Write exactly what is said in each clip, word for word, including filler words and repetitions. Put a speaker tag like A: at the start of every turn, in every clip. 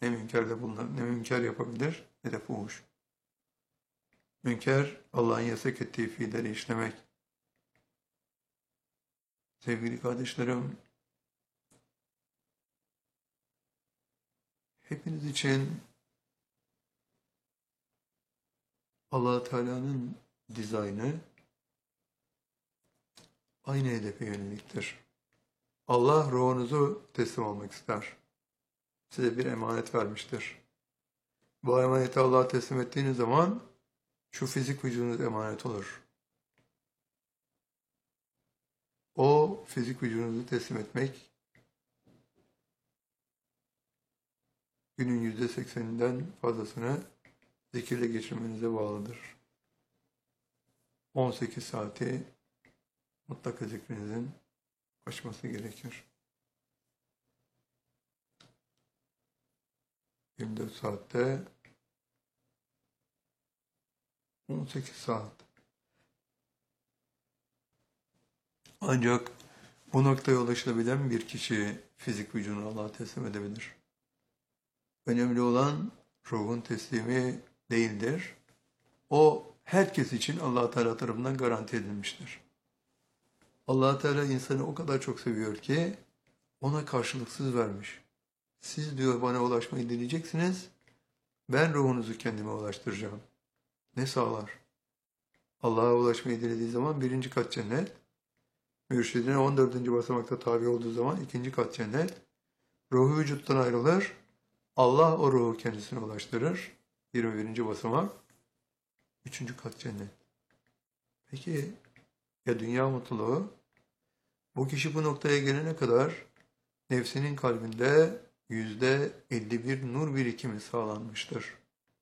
A: Ne münkerde bulunur, ne münker yapabilir, ne de fuhuş. Münker, Allah'ın yasak ettiği fiilleri işlemek. Sevgili kardeşlerim, hepiniz için Allah Teala'nın dizaynı aynı hedefe yöneliktir. Allah ruhunuzu teslim almak ister. Size bir emanet vermiştir. Bu emaneti Allah'a teslim ettiğiniz zaman şu fizik vücudunuz emanet olur. O fizik vücudunuzu teslim etmek günün yüzde sekseninden fazlasını zikirle geçirmenize bağlıdır. on sekiz saati mutlaka zikrinizin açması gerekir. yirmi dört saatte on sekiz saat. Ancak bu noktaya ulaşabilen bir kişi fizik vücudunu Allah'a teslim edebilir. Önemli olan ruhun teslimi değildir. O herkes için Allah Teala tarafından garanti edilmiştir. Allah Teala insanı o kadar çok seviyor ki ona karşılıksız vermiş. Siz diyor bana ulaşmayı dileyeceksiniz, ben ruhunuzu kendime ulaştıracağım. Ne sağlar? Allah'a ulaşmayı dilediği zaman birinci kat cennet, mürşidine on dördüncü basamakta tabi olduğu zaman ikinci kat cennet, ruhu vücuttan ayrılır, Allah o ruhu kendisine ulaştırır, yirmi birinci basamak, üçüncü kat cennet. Peki ya dünya mutluluğu? Bu kişi bu noktaya gelene kadar nefsinin kalbinde yüzde elli bir nur birikimi sağlanmıştır.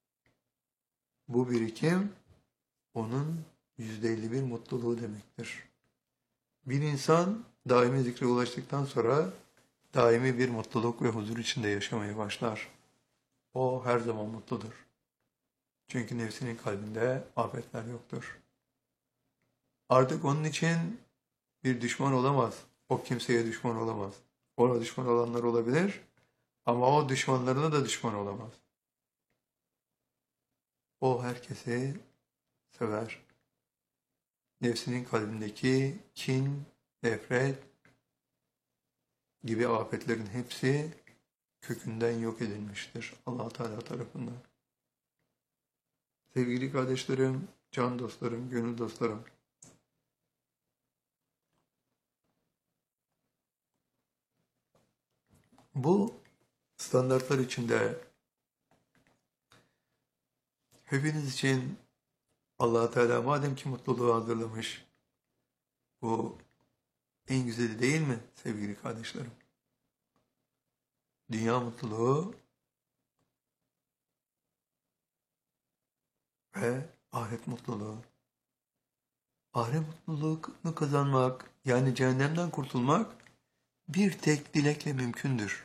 A: Bu birikim onun yüzde elli bir mutluluğu demektir. Bir insan daimi zikre ulaştıktan sonra daimi bir mutluluk ve huzur içinde yaşamaya başlar. O her zaman mutludur. Çünkü nefsinin kalbinde afetler yoktur. Artık onun için bir düşman olamaz. O kimseye düşman olamaz. Ona düşman olanlar olabilir ama o düşmanlarına da düşman olamaz. O herkesi sever. Nefsinin kalbindeki kin, nefret gibi afetlerin hepsi kökünden yok edilmiştir Allah Teala tarafından. Sevgili kardeşlerim, can dostlarım, gönül dostlarım, bu standartlar içinde hepiniz için Allah Teala madem ki mutluluğu hazırlamış, bu en güzeli değil mi sevgili kardeşlerim? Dünya mutluluğu ve ahiret mutluluğu. Ahiret mutluluğunu kazanmak, yani cehennemden kurtulmak bir tek dilekle mümkündür.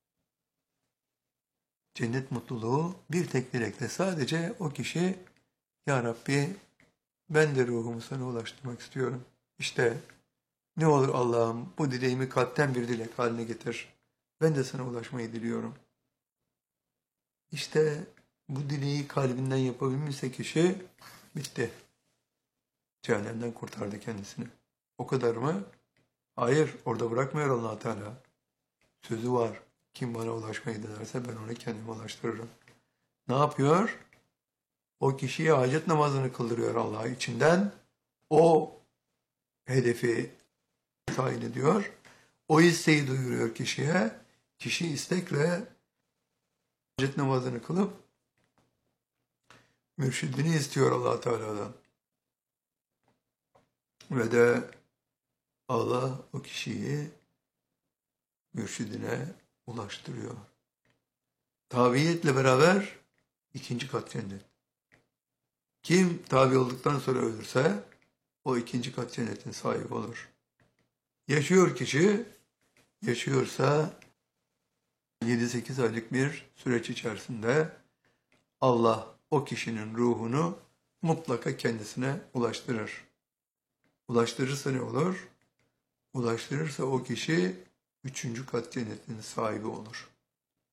A: Cennet mutluluğu bir tek dilekle, sadece o kişi Ya Rabbi ben de ruhumu sana ulaştırmak istiyorum. İşte ne olur Allah'ım bu dileğimi kalpten bir dilek haline getir. Ben de sana ulaşmayı diliyorum. İşte bu dileği kalbinden yapabilmişse kişi bitti. Cehennemden kurtardı kendisini. O kadar mı? Hayır, orada bırakmıyor Allah Teala. Sözü var. Kim bana ulaşmayı dilerse ben onu kendime ulaştırırım. Ne yapıyor? O kişiye hacet namazını kıldırıyor Allah içinden. O hedefi tayin ediyor. O isteği duyuruyor kişiye. Kişi istekle hacet namazını kılıp mürşidini istiyor Allah Teala'dan. Ve de Allah o kişiyi mürşidine ulaştırıyor. Tabiiyetle beraber ikinci kat cennet. Kim tabi olduktan sonra ölürse o ikinci kat cennetin sahibi olur. Yaşıyor kişi, yaşıyorsa yedi sekiz aylık bir süreç içerisinde Allah o kişinin ruhunu mutlaka kendisine ulaştırır. Ulaştırırsa ne olur? Ulaştırırsa o kişi üçüncü kat cennetin sahibi olur.